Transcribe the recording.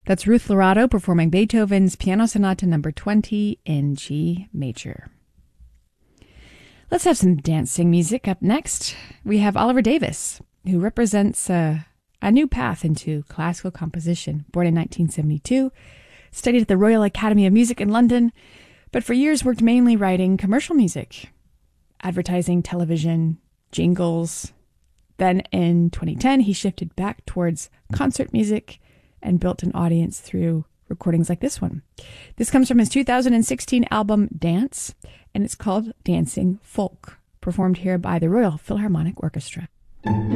That's Ruth Lorado performing Beethoven's Piano Sonata Number 20 in G major. Let's have some dancing music up next. We have Oliver Davis, who represents a new path into classical composition. Born in 1972, studied at the Royal Academy of Music in London, but for years worked mainly writing commercial music, advertising, television, jingles. Then in 2010, he shifted back towards concert music and built an audience through recordings like this one. This comes from his 2016 album Dance, and it's called Dancing Folk, performed here by the Royal Philharmonic Orchestra.